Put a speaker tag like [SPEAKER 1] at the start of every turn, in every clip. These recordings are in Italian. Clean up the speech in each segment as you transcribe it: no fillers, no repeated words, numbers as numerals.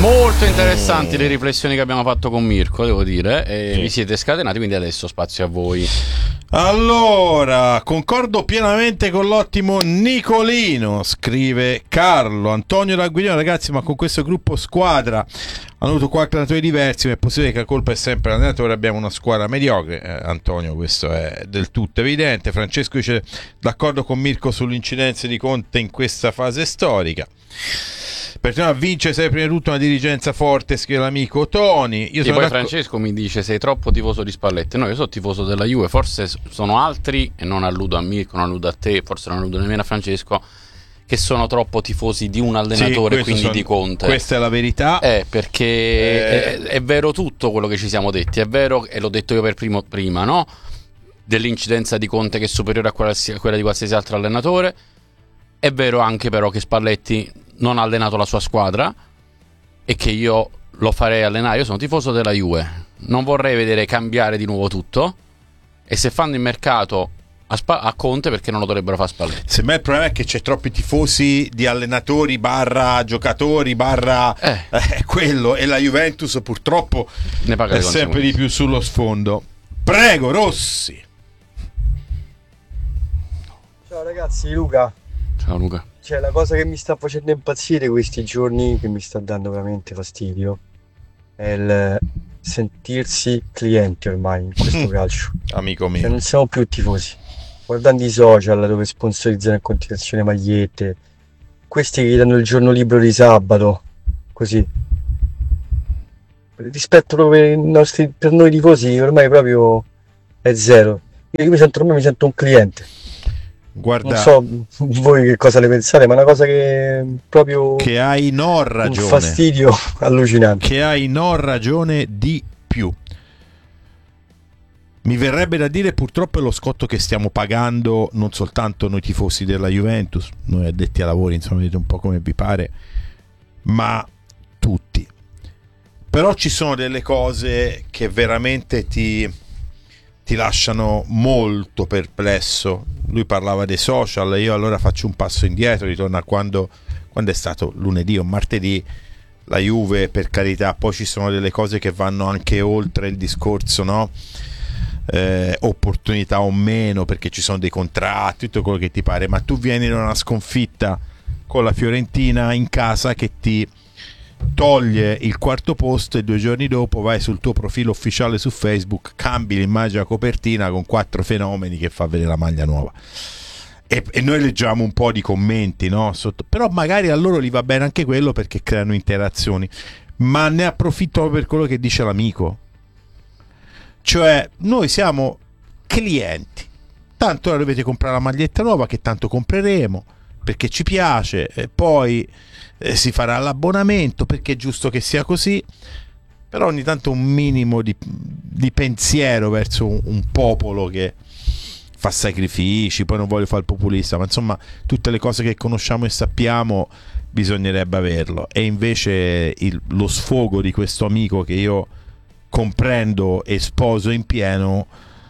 [SPEAKER 1] Molto interessanti le riflessioni che abbiamo fatto con Mirko, devo dire, e vi siete scatenati, quindi adesso spazio a voi.
[SPEAKER 2] Allora, concordo pienamente con l'ottimo Nicolino, scrive Carlo. Antonio D'Aguilino: ragazzi, ma con questo gruppo squadra hanno avuto 4 allenatori diversi, ma è possibile che la colpa è sempre l'allenatore? Abbiamo una squadra mediocre. Antonio, questo è del tutto evidente. Francesco dice: d'accordo con Mirko sull'incidenza di Conte in questa fase storica. Per te vince sei prima di tutto una dirigenza forte, scrive l'amico Tony.
[SPEAKER 1] E poi Francesco mi dice: sei troppo tifoso di Spalletti. No, io sono tifoso della Juve, forse sono altri, e non alludo a Mirko, non alludo a te, forse non alludo nemmeno a Francesco, che sono troppo tifosi di un allenatore, quindi di Conte.
[SPEAKER 2] Questa è la verità.
[SPEAKER 1] Perché è vero tutto quello che ci siamo detti, è vero, e l'ho detto io per prima, no? Dell'incidenza di Conte che è superiore a quella di qualsiasi altro allenatore. È vero anche però che Spalletti non ha allenato la sua squadra e che io lo farei allenare. Io sono tifoso della Juve, non vorrei vedere cambiare di nuovo tutto, e se fanno il mercato a Conte, perché non lo dovrebbero fare Spalletti?
[SPEAKER 2] Se me il problema è che c'è troppi tifosi di allenatori barra giocatori barra quello, e la Juventus purtroppo
[SPEAKER 1] ne paga
[SPEAKER 2] è sempre di più sullo sfondo. Prego Rossi.
[SPEAKER 3] Ciao ragazzi, Luca.
[SPEAKER 1] Ciao Luca.
[SPEAKER 3] Cioè, la cosa che mi sta facendo impazzire questi giorni, che mi sta dando veramente fastidio, è il sentirsi clienti ormai in questo calcio.
[SPEAKER 2] Amico mio.
[SPEAKER 3] Cioè, non siamo più tifosi. Guardando i social dove sponsorizzano in continuazione magliette, questi che gli danno il giorno libero di sabato, così. Rispetto proprio per noi tifosi ormai proprio è zero. Io ormai mi sento un cliente.
[SPEAKER 2] Guarda,
[SPEAKER 3] non so voi che cosa ne pensate, ma è una cosa che proprio
[SPEAKER 2] che hai non ragione,
[SPEAKER 3] un fastidio allucinante.
[SPEAKER 2] Che hai non ragione di più. Mi verrebbe da dire, purtroppo è lo scotto che stiamo pagando non soltanto noi tifosi della Juventus, noi addetti ai lavori, insomma, vedete un po' come vi pare, ma tutti. Però ci sono delle cose che veramente ti lasciano molto perplesso. Lui parlava dei social, io allora faccio un passo indietro, ritorno a quando è stato lunedì o martedì. La Juve, per carità, poi ci sono delle cose che vanno anche oltre il discorso, no? Opportunità o meno, perché ci sono dei contratti, tutto quello che ti pare, ma tu vieni da una sconfitta con la Fiorentina in casa che ti toglie il quarto posto, e 2 giorni dopo vai sul tuo profilo ufficiale su Facebook, cambi l'immagine a copertina con 4 fenomeni che fa vedere la maglia nuova, e noi leggiamo un po' di commenti, no? Però magari a loro gli va bene anche quello, perché creano interazioni, ma ne approfitto per quello che dice l'amico, cioè noi siamo clienti, tanto ora dovete comprare la maglietta nuova, che tanto compreremo perché ci piace, e poi si farà l'abbonamento perché è giusto che sia così. Però ogni tanto un minimo di pensiero verso un popolo che fa sacrifici, poi non voglio fare il populista, ma insomma tutte le cose che conosciamo e sappiamo bisognerebbe averlo. E invece lo sfogo di questo amico, che io comprendo e sposo in pieno,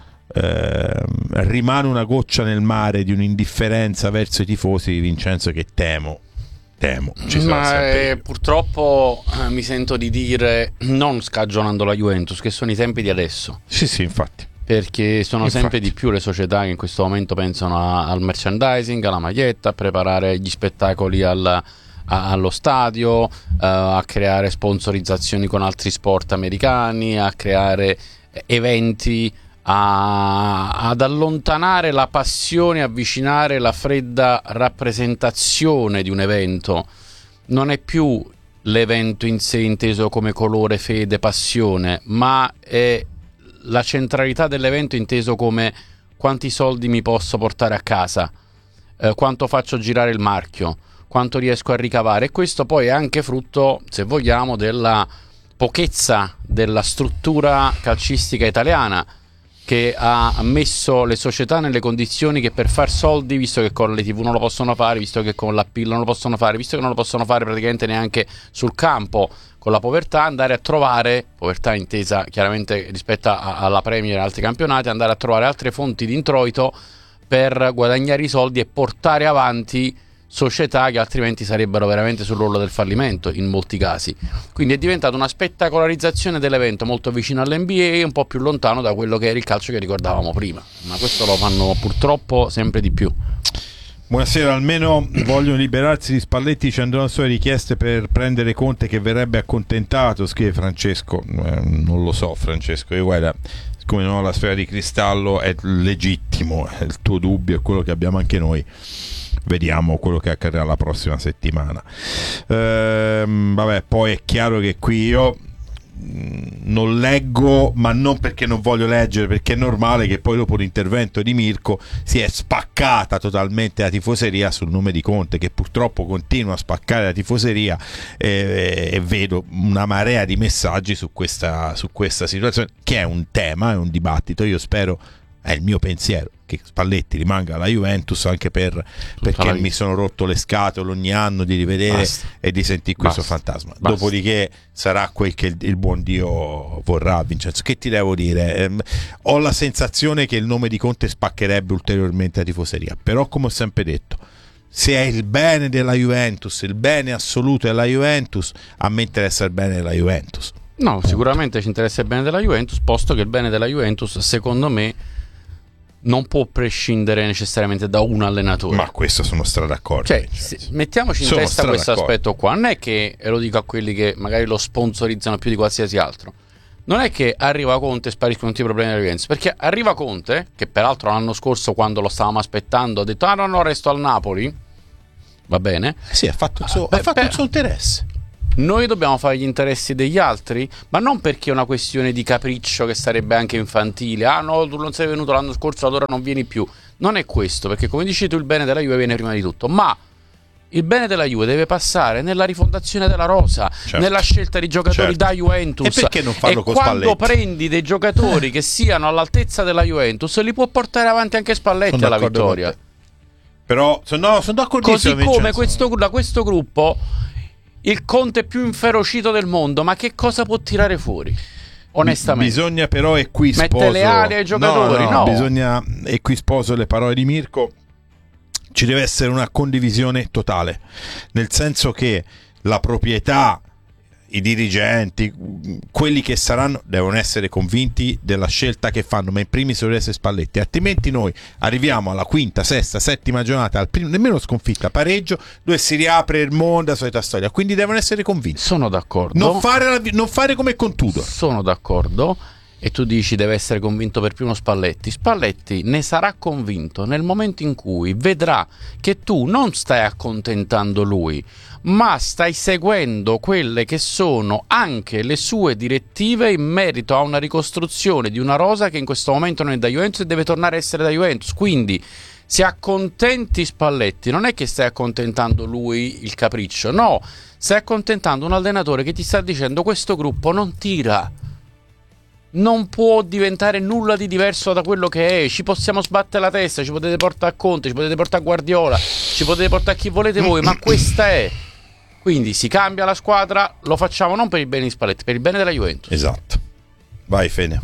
[SPEAKER 2] rimane una goccia nel mare di un'indifferenza verso i tifosi di Vincenzo che temo ci sarà
[SPEAKER 1] ma
[SPEAKER 2] sempre.
[SPEAKER 1] purtroppo mi sento di dire, non scagionando la Juventus, che sono i tempi di adesso.
[SPEAKER 2] Sì, infatti,
[SPEAKER 1] perché sono sempre di più le società che in questo momento pensano al merchandising, alla maglietta, a preparare gli spettacoli allo stadio, a creare sponsorizzazioni con altri sport americani, a creare eventi, ad allontanare la passione, avvicinare la fredda rappresentazione di un evento. Non è più l'evento in sé inteso come colore, fede, passione, ma è la centralità dell'evento inteso come quanti soldi mi posso portare a casa, quanto faccio girare il marchio, quanto riesco a ricavare. E questo poi è anche frutto, se vogliamo, della pochezza della struttura calcistica italiana, che ha messo le società nelle condizioni che per far soldi, visto che con le TV non lo possono fare, visto che con l'appeal non lo possono fare, visto che non lo possono fare praticamente neanche sul campo, con la povertà, andare a trovare, povertà intesa chiaramente rispetto alla Premier e altri campionati, andare a trovare altre fonti di introito per guadagnare i soldi e portare avanti società che altrimenti sarebbero veramente sull'orlo del fallimento in molti casi. Quindi è diventata una spettacolarizzazione dell'evento molto vicino all'NBA e un po' più lontano da quello che era il calcio che ricordavamo prima, ma questo lo fanno purtroppo sempre di più.
[SPEAKER 2] Buonasera, almeno vogliono liberarsi di Spalletti, ci andranno solo richieste per prendere Conte che verrebbe accontentato, scrive Francesco. Non lo so Francesco, io guarda, siccome non ho la sfera di cristallo è legittimo, il tuo dubbio è quello che abbiamo anche noi. Vediamo quello che accadrà la prossima settimana. Vabbè, poi è chiaro che qui io non leggo, ma non perché non voglio leggere, perché è normale che poi dopo l'intervento di Mirko si è spaccata totalmente la tifoseria sul nome di Conte, che purtroppo continua a spaccare la tifoseria, e vedo una marea di messaggi su questa situazione, che è un tema, è un dibattito. Io spero, è il mio pensiero, che Spalletti rimanga alla Juventus, anche perché mi sono rotto le scatole ogni anno di rivedere e di sentire questo fantasma. Dopodiché sarà quel che il buon Dio vorrà, Vincenzo. Che ti devo dire? Ho la sensazione che il nome di Conte spaccherebbe ulteriormente la tifoseria, però come ho sempre detto, se è il bene della Juventus, il bene assoluto della Juventus, a me interessa il bene della Juventus.
[SPEAKER 1] No, sicuramente ci interessa il bene della Juventus, posto che il bene della Juventus, secondo me, non può prescindere necessariamente da un allenatore.
[SPEAKER 2] Ma questo sono d'accordo.
[SPEAKER 1] Cioè, mettiamoci in testa questo aspetto qua. Non è che, e lo dico a quelli che magari lo sponsorizzano più di qualsiasi altro, non è che arriva Conte e spariscono tutti i problemi della Juventus, perché arriva Conte, che peraltro l'anno scorso, quando lo stavamo aspettando, ha detto no, resto al Napoli, va bene,
[SPEAKER 2] sì, ha fatto il suo interesse.
[SPEAKER 1] Noi dobbiamo fare gli interessi degli altri, ma non perché è una questione di capriccio che sarebbe anche infantile. No, tu non sei venuto l'anno scorso, allora non vieni più. Non è questo, perché come dici tu, il bene della Juve viene prima di tutto, ma il bene della Juve deve passare nella rifondazione della rosa, nella scelta di giocatori da Juventus.
[SPEAKER 2] E perché non farlo con
[SPEAKER 1] Spalletti?
[SPEAKER 2] Spalletti?
[SPEAKER 1] Quando prendi dei giocatori che siano all'altezza della Juventus, li può portare avanti anche Spalletti alla vittoria.
[SPEAKER 2] Però sono d'accordissimo.
[SPEAKER 1] Così come da questo gruppo il Conte più inferocito del mondo, ma che cosa può tirare fuori? Onestamente
[SPEAKER 2] bisogna, però, e qui sposo,
[SPEAKER 1] mette le ali ai giocatori, no.
[SPEAKER 2] Bisogna, e qui sposo le parole di Mirko, ci deve essere una condivisione totale, nel senso che la proprietà, i dirigenti, quelli che saranno, devono essere convinti della scelta che fanno, ma in primis deve essere Spalletti, altrimenti noi arriviamo alla quinta, sesta, settima giornata, al primo, nemmeno sconfitta, pareggio, dove si riapre il mondo, la solita storia. Quindi devono essere convinti.
[SPEAKER 1] Sono d'accordo.
[SPEAKER 2] Non fare come con Tudor.
[SPEAKER 1] Sono d'accordo. E tu dici deve essere convinto per primo Spalletti. Spalletti ne sarà convinto nel momento in cui vedrà che tu non stai accontentando lui, ma stai seguendo quelle che sono anche le sue direttive in merito a una ricostruzione di una rosa che in questo momento non è da Juventus e deve tornare a essere da Juventus. Quindi se accontenti Spalletti non è che stai accontentando lui il capriccio, no, stai accontentando un allenatore che ti sta dicendo questo gruppo non tira, non può diventare nulla di diverso da quello che è, ci possiamo sbattere la testa, ci potete portare a Conte, ci potete portare a Guardiola, ci potete portare a chi volete voi, ma questa è. Quindi si cambia la squadra, lo facciamo non per il bene di Spalletti, per il bene della Juventus.
[SPEAKER 2] Esatto. Vai Fene.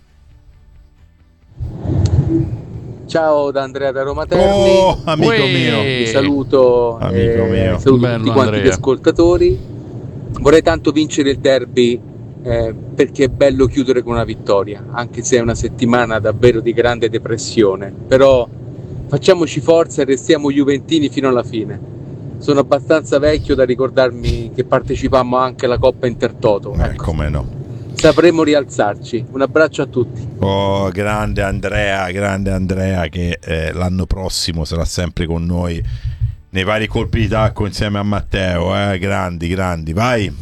[SPEAKER 4] Ciao da Andrea da Roma Terni.
[SPEAKER 2] Amico mio.
[SPEAKER 4] Vi saluto,
[SPEAKER 2] amico mio.
[SPEAKER 4] saluto tutti quanti gli ascoltatori. Vorrei tanto vincere il derby, perché è bello chiudere con una vittoria, anche se è una settimana davvero di grande depressione, però facciamoci forza e restiamo juventini fino alla fine. Sono abbastanza vecchio da ricordarmi che partecipammo anche alla Coppa Intertoto, ecco.
[SPEAKER 2] Come no,
[SPEAKER 4] sapremo rialzarci. Un abbraccio a tutti.
[SPEAKER 2] Grande Andrea che l'anno prossimo sarà sempre con noi nei vari colpi di tacco insieme a Matteo, grandi, vai.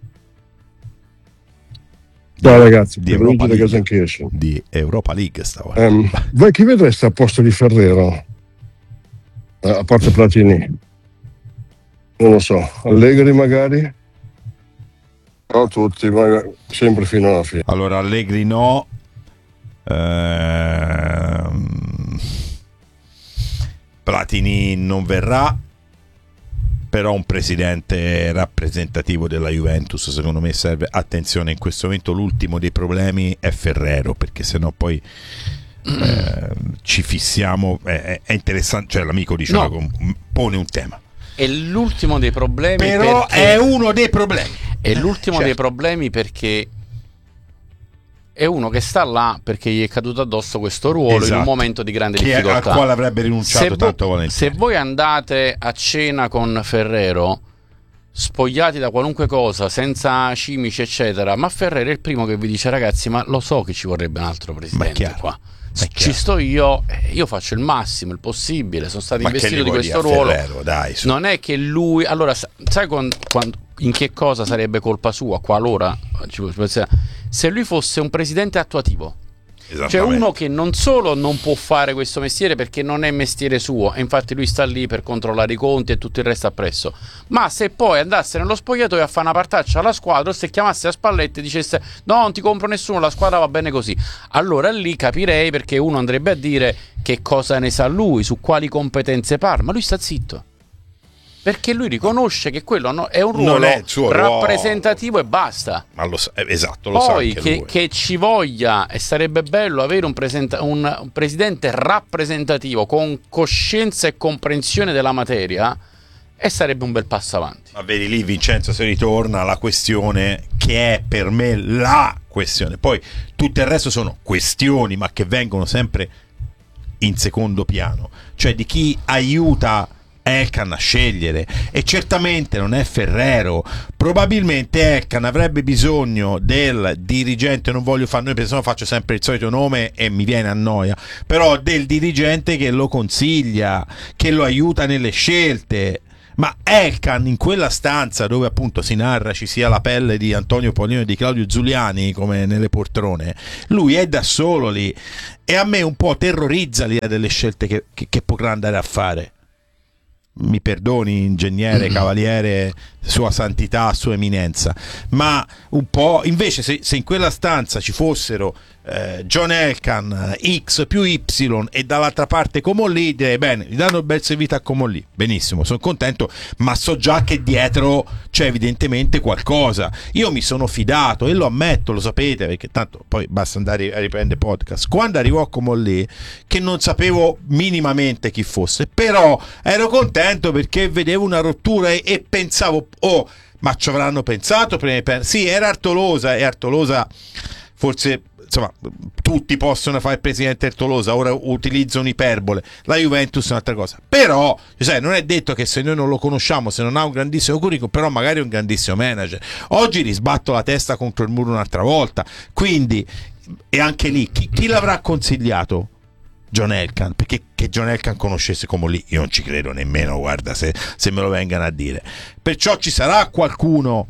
[SPEAKER 5] Ciao ragazzi,
[SPEAKER 2] di Europa League stavolta.
[SPEAKER 5] Voi chi vedreste a posto di Ferrero? A parte Platini? Non lo so, Allegri magari? No, tutti, sempre fino alla fine.
[SPEAKER 2] Allora Allegri no, Platini non verrà, però un presidente rappresentativo della Juventus secondo me serve. Attenzione, in questo momento l'ultimo dei problemi è Ferrero, perché sennò poi ci fissiamo. È interessante, cioè l'amico dice pone un tema.
[SPEAKER 1] è l'ultimo dei problemi,
[SPEAKER 2] però è uno dei problemi.
[SPEAKER 1] È l'ultimo dei problemi perché è uno che sta là perché gli è caduto addosso questo ruolo in un momento di grande difficoltà,
[SPEAKER 2] al quale avrebbe rinunciato tanto volentieri.
[SPEAKER 1] Se voi andate a cena con Ferrero spogliati da qualunque cosa, senza cimici eccetera, ma Ferrero è il primo che vi dice: ragazzi, ma lo so che ci vorrebbe un altro presidente qua, ci sto io faccio il massimo, il possibile, sono stato investito di questo ruolo.
[SPEAKER 2] Ferrero, dai,
[SPEAKER 1] non è che lui, allora sai in che cosa sarebbe colpa sua qualora se lui fosse un presidente attuativo, cioè uno che non solo non può fare questo mestiere perché non è mestiere suo, e infatti lui sta lì per controllare i conti e tutto il resto appresso, ma se poi andasse nello spogliatoio a fare una partaccia alla squadra, o se chiamasse a Spalletti e dicesse no, non ti compro nessuno, la squadra va bene così, allora lì capirei perché uno andrebbe a dire che cosa ne sa lui, su quali competenze parla, ma lui sta zitto perché lui riconosce che quello è un ruolo rappresentativo e basta.
[SPEAKER 2] Ma lo sa, esatto,
[SPEAKER 1] lo
[SPEAKER 2] poi
[SPEAKER 1] sa anche che ci voglia, e sarebbe bello avere un presidente rappresentativo con coscienza e comprensione della materia, e sarebbe un bel passo avanti.
[SPEAKER 2] Ma vedi lì, Vincenzo, se ritorna alla questione che è per me la questione, poi tutto il resto sono questioni ma che vengono sempre in secondo piano, cioè di chi aiuta Elkann a scegliere, e certamente non è Ferrero. Probabilmente Elkann avrebbe bisogno del dirigente, non voglio fare, noi pensano faccio sempre il solito nome e mi viene a noia, però del dirigente che lo consiglia, che lo aiuta nelle scelte. Ma Elkann, in quella stanza dove appunto si narra ci sia la pelle di Antonio Paolino e di Claudio Zuliani come nelle poltrone, lui è da solo lì, e a me un po' terrorizza l'idea delle scelte che potrà andare a fare. Mi perdoni, ingegnere, cavaliere, sua santità, sua eminenza, ma un po' invece se in quella stanza ci fossero John Elkann, X più Y, e dall'altra parte Comolli, direi bene, gli danno il bel servizio a Comolli, benissimo, sono contento, ma so già che dietro c'è evidentemente qualcosa. Io mi sono fidato, e lo ammetto, lo sapete, perché tanto poi basta andare a riprendere podcast, quando arrivò Comolli, che non sapevo minimamente chi fosse, però ero contento perché vedevo una rottura e pensavo, ma ci avranno pensato prima. Sì, era Artolosa, e Artolosa forse, insomma, tutti possono fare il presidente Artolosa, ora utilizzo un'iperbole, la Juventus è un'altra cosa, però sai, non è detto che se noi non lo conosciamo, se non ha un grandissimo curriculum, però magari è un grandissimo manager. Oggi risbatto la testa contro il muro un'altra volta, quindi, e anche lì chi l'avrà consigliato? John Elkann, perché che John Elkann conoscesse Comolli io non ci credo nemmeno, guarda, se me lo vengano a dire. Perciò ci sarà qualcuno,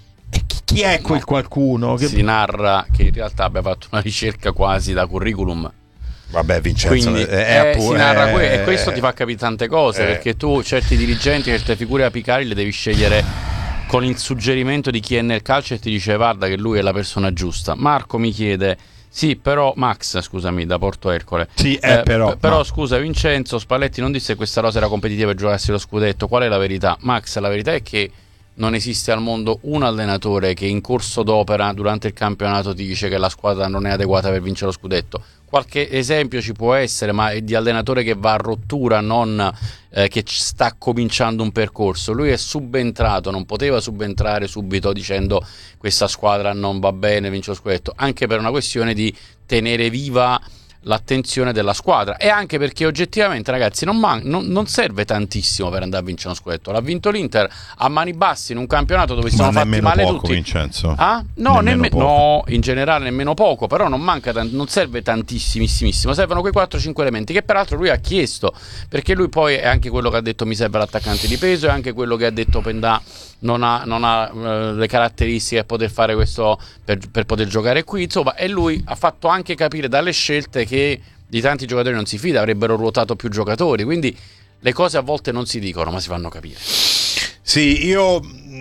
[SPEAKER 2] e chi è quel qualcuno?
[SPEAKER 1] Si narra che in realtà abbia fatto una ricerca quasi da curriculum.
[SPEAKER 2] Vabbè, Vincenzo,
[SPEAKER 1] quindi si narra e questo ti fa capire tante cose, perché tu certi dirigenti, certe figure apicali le devi scegliere con il suggerimento di chi è nel calcio e ti dice guarda che lui è la persona giusta. Marco mi chiede: sì, però Max, scusami, da Porto Ercole.
[SPEAKER 2] Sì, però
[SPEAKER 1] no. Scusa Vincenzo, Spalletti non disse che questa rosa era competitiva per giocarsi lo scudetto. Qual è la verità? Max, la verità è che non esiste al mondo un allenatore che in corso d'opera durante il campionato ti dice che la squadra non è adeguata per vincere lo scudetto. Qualche esempio ci può essere, ma è di allenatore che va a rottura, non che sta cominciando un percorso. Lui è subentrato, non poteva subentrare subito dicendo questa squadra non va bene, vince lo scudetto, anche per una questione di tenere viva l'attenzione della squadra, e anche perché oggettivamente, ragazzi, non serve tantissimo per andare a vincere uno scudetto. L'ha vinto l'Inter a mani basse in un campionato dove si sono fatti male
[SPEAKER 2] poco,
[SPEAKER 1] tutti.
[SPEAKER 2] Vincenzo.
[SPEAKER 1] No, in generale nemmeno poco, però non manca non serve tantissimissimo, servono quei 4-5 elementi che peraltro lui ha chiesto, perché lui poi è anche quello che ha detto mi serve l'attaccante di peso, è anche quello che ha detto Pendà non ha le caratteristiche per poter fare questo, per poter giocare qui, insomma, e lui ha fatto anche capire dalle scelte che di tanti giocatori non si fida, avrebbero ruotato più giocatori, quindi le cose a volte non si dicono ma si fanno capire.
[SPEAKER 2] Sì, io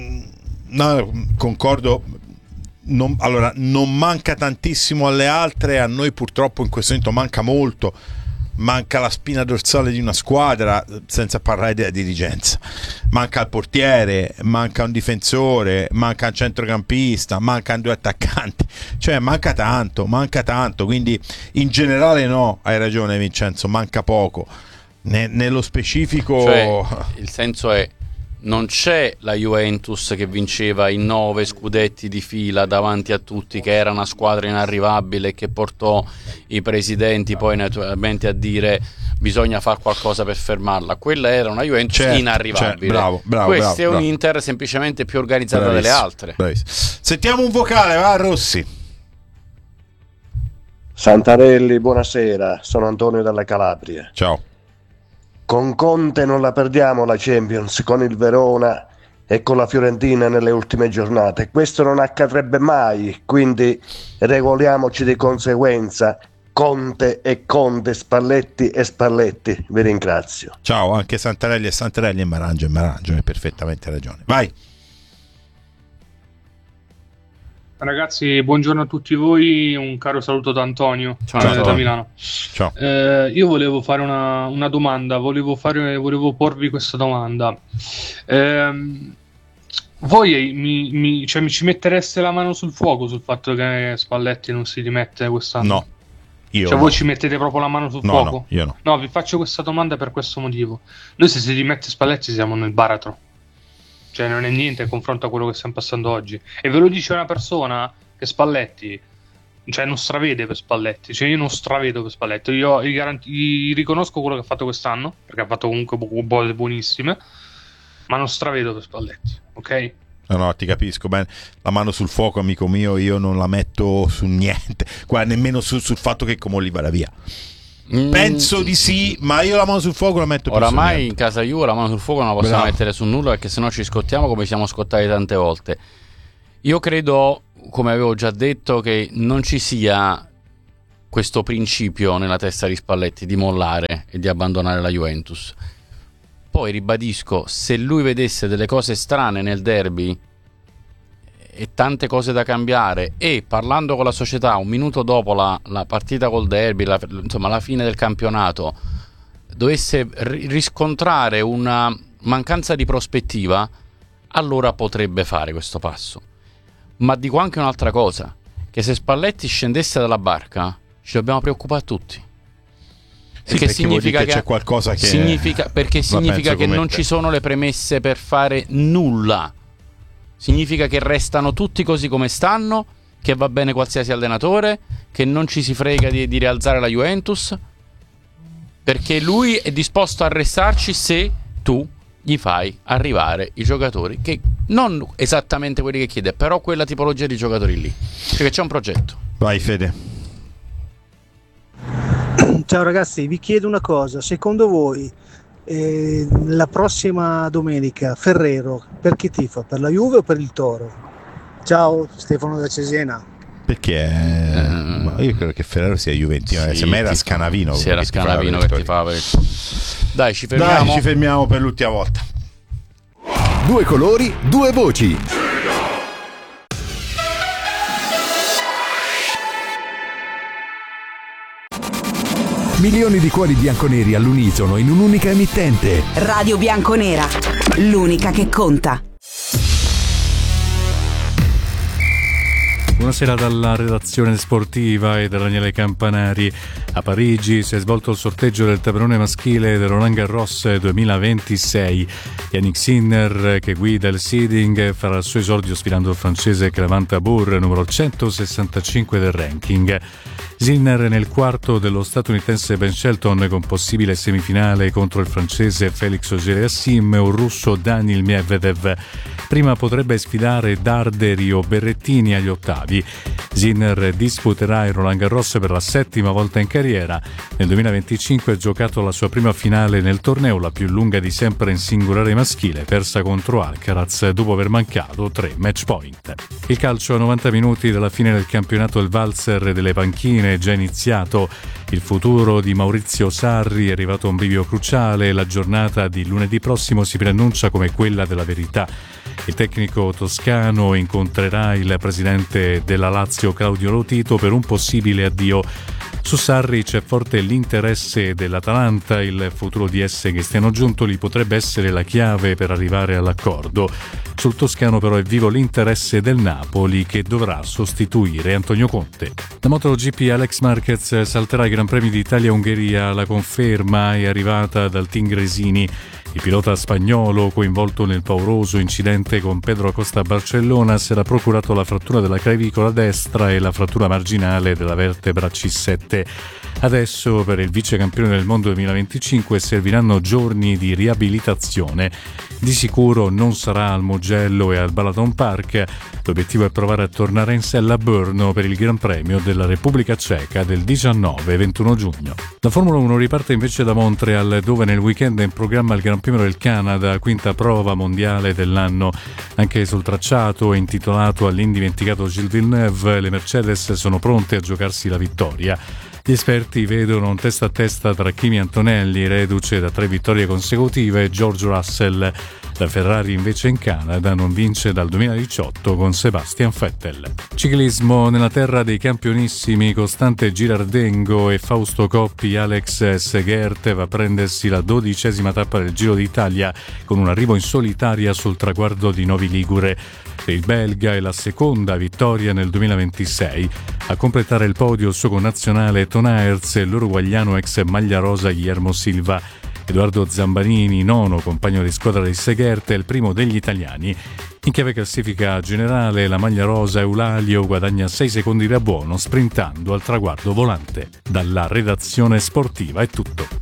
[SPEAKER 2] concordo. Allora, non manca tantissimo alle altre, a noi purtroppo in questo momento manca molto. Manca la spina dorsale di una squadra, senza parlare della dirigenza. Manca il portiere, manca un difensore, manca un centrocampista, mancano 2 attaccanti, cioè manca tanto, quindi in generale no, hai ragione Vincenzo, manca poco. Nello specifico,
[SPEAKER 1] cioè, il senso è non c'è la Juventus che vinceva i 9 scudetti di fila davanti a tutti, che era una squadra inarrivabile e che portò i presidenti poi naturalmente a dire bisogna fare qualcosa per fermarla. Quella era una Juventus inarrivabile. Questa è un Inter semplicemente più organizzata delle altre.
[SPEAKER 2] Sentiamo un vocale, va Rossi.
[SPEAKER 6] Santarelli, buonasera, sono Antonio dalla Calabria.
[SPEAKER 2] Ciao.
[SPEAKER 6] Con Conte non la perdiamo la Champions, con il Verona e con la Fiorentina nelle ultime giornate. Questo non accadrebbe mai, quindi regoliamoci di conseguenza. Conte e Conte, Spalletti e Spalletti. Vi ringrazio.
[SPEAKER 2] Ciao, anche Santarelli e Santarelli e Maranggio, hai perfettamente ragione. Vai.
[SPEAKER 7] Ragazzi, buongiorno a tutti voi, un caro saluto da Antonio, da Milano.
[SPEAKER 2] Ciao.
[SPEAKER 7] Io volevo fare una domanda, volevo porvi questa domanda. Voi ci mettereste la mano sul fuoco sul fatto che Spalletti non si dimette quest'anno?
[SPEAKER 2] No.
[SPEAKER 7] Voi ci mettete proprio la mano sul fuoco?
[SPEAKER 2] No, io no.
[SPEAKER 7] No, vi faccio questa domanda per questo motivo. Noi se si dimette Spalletti siamo nel baratro. Cioè non è niente in confronto a quello che stiamo passando oggi. E ve lo dice una persona che Spalletti, cioè non stravede per Spalletti. Cioè io non stravedo per Spalletti. Io gli riconosco quello che ha fatto quest'anno, perché ha fatto comunque cose buonissime, ma non stravedo per Spalletti, ok?
[SPEAKER 2] No, ti capisco bene. La mano sul fuoco, amico mio, io non la metto su niente. Guarda, nemmeno sul fatto che Comolli vada via. Penso di sì, ma io la mano sul fuoco la metto più
[SPEAKER 1] oramai in casa Juve la mano sul fuoco non la possiamo mettere su nulla, perché sennò ci scottiamo come siamo scottati tante volte. Io credo, come avevo già detto, che non ci sia questo principio nella testa di Spalletti di mollare e di abbandonare la Juventus. Poi ribadisco, se lui vedesse delle cose strane nel derby e tante cose da cambiare, e parlando con la società un minuto dopo la partita col derby, insomma la fine del campionato, dovesse riscontrare una mancanza di prospettiva, allora potrebbe fare questo passo. Ma dico anche un'altra cosa, che se Spalletti scendesse dalla barca ci dobbiamo preoccupare tutti. Perché significa che
[SPEAKER 2] c'è qualcosa che
[SPEAKER 1] significa che non ci sono le premesse per fare nulla. Significa che restano tutti così come stanno, che va bene qualsiasi allenatore, che non ci si frega di rialzare la Juventus, perché lui è disposto a restarci se tu gli fai arrivare i giocatori, che non esattamente quelli che chiede, però quella tipologia di giocatori lì, perché c'è un progetto.
[SPEAKER 2] Vai Fede.
[SPEAKER 8] Ciao ragazzi, vi chiedo una cosa, secondo voi la prossima domenica Ferrero per chi tifa? Per la Juve o per il Toro? Ciao, Stefano da Cesena.
[SPEAKER 2] Perché io credo che Ferrero sia juventino,
[SPEAKER 1] sì,
[SPEAKER 2] se me era Scanavino.
[SPEAKER 1] Se era Scanavino che tifava. Dai, ci fermiamo
[SPEAKER 2] per l'ultima volta.
[SPEAKER 9] Due colori, due voci. Milioni di cuori bianconeri all'unisono in un'unica emittente.
[SPEAKER 10] Radio Bianconera, l'unica che conta.
[SPEAKER 11] Buonasera dalla redazione sportiva e da Daniele Campanari. A Parigi si è svolto il sorteggio del tabellone maschile del Roland Garros 2026. Yannick Sinner, che guida il seeding, farà il suo esordio sfidando il francese Clément Tabour, numero 165 del ranking. Sinner nel quarto dello statunitense Ben Shelton, con possibile semifinale contro il francese Felix Auger-Aliassime o il russo Daniil Medvedev. Prima potrebbe sfidare Darderi o Berrettini agli ottavi. Sinner disputerà il Roland Garros per la 7ª volta in carriera. Nel 2025 ha giocato la sua prima finale nel torneo, la più lunga di sempre in singolare maschile, persa contro Alcaraz dopo aver mancato 3 match point. Il calcio a 90 minuti dalla fine del campionato, il valzer delle panchine è già iniziato. Il futuro di Maurizio Sarri è arrivato a un bivio cruciale. La giornata di lunedì prossimo si preannuncia come quella della verità. Il tecnico toscano incontrerà il presidente della Lazio Claudio Lotito per un possibile addio. Su Sarri c'è forte l'interesse dell'Atalanta, il futuro di Cristiano Giuntoli potrebbe essere la chiave per arrivare all'accordo. Sul toscano però è vivo l'interesse del Napoli, che dovrà sostituire Antonio Conte. La MotoGP, Alex Marquez salterà i Gran Premi d'Italia-Ungheria, la conferma è arrivata dal team Gresini. Il pilota spagnolo, coinvolto nel pauroso incidente con Pedro Acosta a Barcellona, si era procurato la frattura della clavicola destra e la frattura marginale della vertebra C7. Adesso per il vice campione del mondo 2025 serviranno giorni di riabilitazione. Di sicuro non sarà al Mugello e al Balaton Park. L'obiettivo è provare a tornare in sella a Brno per il Gran Premio della Repubblica Ceca del 19 e 21 giugno. La Formula 1 riparte invece da Montreal, dove nel weekend è in programma il Gran Premio del Canada, quinta prova mondiale dell'anno. Anche sul tracciato intitolato all'indimenticato Gilles Villeneuve, le Mercedes sono pronte a giocarsi la vittoria. Gli esperti vedono un testa a testa tra Kimi Antonelli, reduce da 3 vittorie consecutive, e George Russell. La Ferrari invece in Canada non vince dal 2018 con Sebastian Vettel. Ciclismo nella terra dei campionissimi, Costante Girardengo e Fausto Coppi. Alex Segert va a prendersi la 12ª tappa del Giro d'Italia con un arrivo in solitaria sul traguardo di Novi Ligure. Per il belga è la seconda vittoria nel 2026. A completare il podio il suo connazionale Ton Aerts e l'uruguaiano ex maglia rosa Guillermo Silva. Edoardo Zambanini, nono compagno di squadra di Segert, è il primo degli italiani. In chiave classifica generale, la maglia rosa Eulalio guadagna 6 secondi da buono sprintando al traguardo volante. Dalla redazione sportiva è tutto.